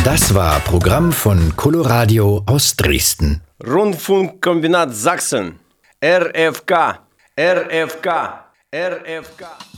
Das war Programm von Coloradio aus Dresden. Rundfunkkombinat Sachsen. RFK. RFK. RFK.